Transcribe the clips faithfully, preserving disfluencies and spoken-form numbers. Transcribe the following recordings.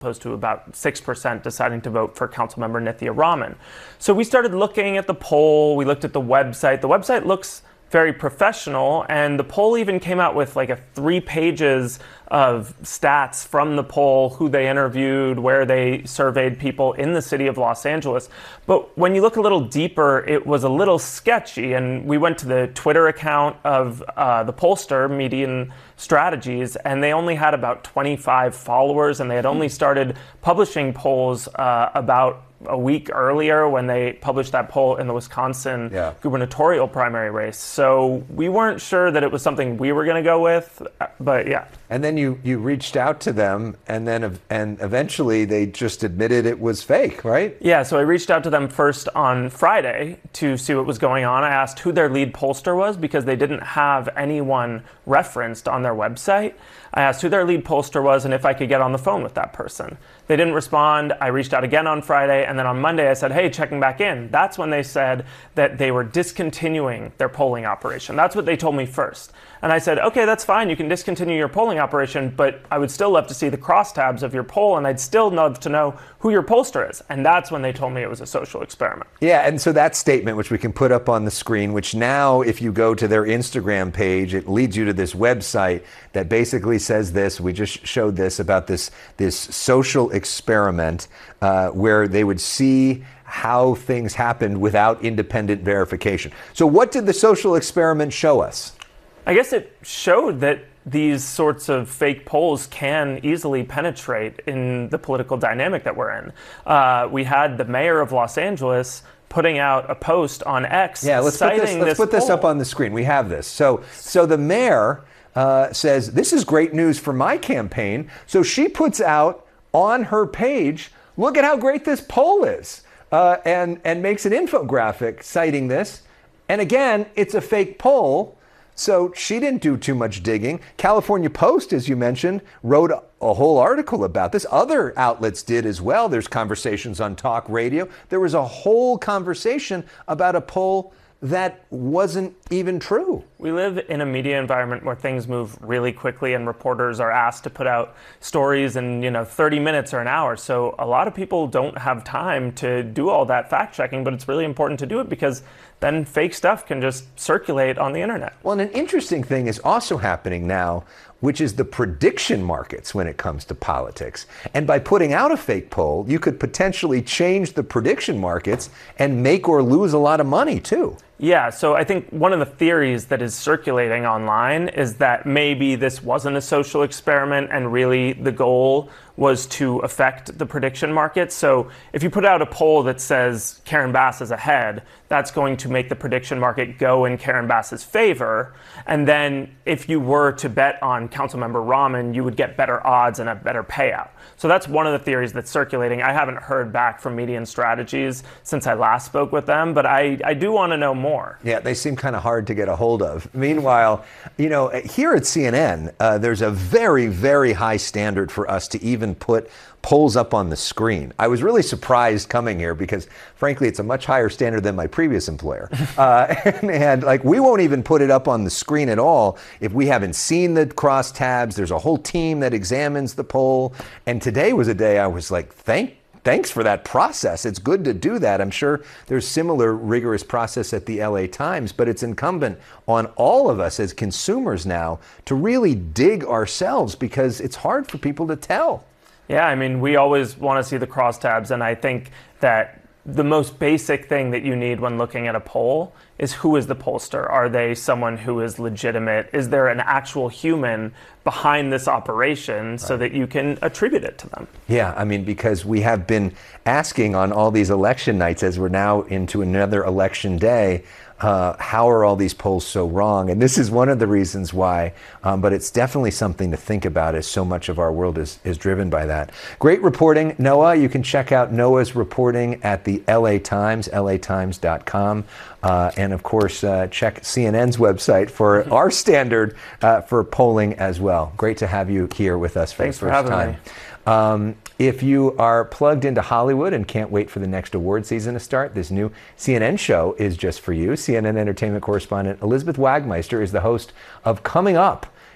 opposed to about six percent deciding to vote for Councilmember Nithya Raman. So we started looking at the poll, we looked at the website. The website looks very professional, and the poll even came out with like a three pages of stats from the poll, who they interviewed, where they surveyed people in the city of Los Angeles. But when you look a little deeper, it was a little sketchy, and we went to the Twitter account of uh, the pollster, Median Strategies, and they only had about twenty-five followers, and they had only started publishing polls uh, about a week earlier when they published that poll in the Wisconsin yeah. gubernatorial primary race. So we weren't sure that it was something we were going to go with, but yeah. And then you, you reached out to them, and then and eventually they just admitted it was fake, right? Yeah, so I reached out to them first on Friday to see what was going on. I asked who their lead pollster was because they didn't have anyone referenced on their website. I asked who their lead pollster was and if I could get on the phone with that person. They didn't respond. I reached out again on Friday, and then on Monday I said, hey, checking back in. That's when they said that they were discontinuing their polling operation. That's what they told me first. And I said, okay, that's fine. You can discontinue your polling operation, but I would still love to see the crosstabs of your poll, and I'd still love to know who your pollster is. And that's when they told me it was a social experiment. Yeah, and so that statement, which we can put up on the screen, which now if you go to their Instagram page, it leads you to this website that basically says this. We just showed this about this, this social experiment uh, where they would see how things happened without independent verification. So what did the social experiment show us? I guess it showed that these sorts of fake polls can easily penetrate in the political dynamic that we're in. Uh, we had the mayor of Los Angeles putting out a post on X yeah, let's citing put this, let's this put this poll. up on the screen. We have this. So, so the mayor uh, says, this is great news for my campaign. So she puts out on her page, look at how great this poll is, uh, and, and makes an infographic citing this. And again, it's a fake poll. So she didn't do too much digging. California Post, as you mentioned, wrote a, a whole article about this. Other outlets did as well. There's conversations on talk radio. There was a whole conversation about a poll that wasn't even true. We live in a media environment where things move really quickly, and reporters are asked to put out stories in, you know, thirty minutes or an hour. So a lot of people don't have time to do all that fact checking, but it's really important to do it because then fake stuff can just circulate on the internet. Well, and an interesting thing is also happening now, which is the prediction markets when it comes to politics. And by putting out a fake poll, you could potentially change the prediction markets and make or lose a lot of money too. Yeah, so I think one of the theories that is circulating online is that maybe this wasn't a social experiment and really the goal was to affect the prediction market. So if you put out a poll that says Karen Bass is ahead, that's going to make the prediction market go in Karen Bass's favor. And then if you were to bet on Councilmember Raman, you would get better odds and a better payout. So that's one of the theories that's circulating. I haven't heard back from Median Strategies since I last spoke with them, but I, I do want to know more. Yeah, they seem kind of hard to get a hold of. Meanwhile, you know, here at C N N, uh, there's a very, very high standard for us to even put polls up on the screen. I was really surprised coming here because, frankly, it's a much higher standard than my previous employer. uh, and, and like, we won't even put it up on the screen at all if we haven't seen the crosstabs. There's a whole team that examines the poll. And today was a day I was like, thank Thanks for that process. It's good to do that. I'm sure there's similar rigorous process at the L A Times, but it's incumbent on all of us as consumers now to really dig ourselves because it's hard for people to tell. Yeah, I mean, we always want to see the crosstabs, and I think that the most basic thing that you need when looking at a poll is who is the pollster? Are they someone who is legitimate? Is there an actual human behind this operation so that you can attribute it to them? Yeah, I mean, because we have been asking on all these election nights as we're now into another election day, uh, how are all these polls so wrong? And this is one of the reasons why, um, but it's definitely something to think about as so much of our world is, is driven by that. Great reporting, Noah. You can check out Noah's reporting at the L A Times, L A times dot com. Uh, and of course, uh, check C N N's website for our standard uh, for polling as well. Great to have you here with us for Thanks the first for having time. Me. Um, if you are plugged into Hollywood and can't wait for the next award season to start, this new C N N show is just for you. C N N entertainment correspondent Elizabeth Wagmeister is the host of Coming Up.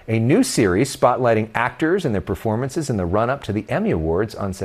a new series spotlighting actors and their performances in the run-up to the Emmy Awards on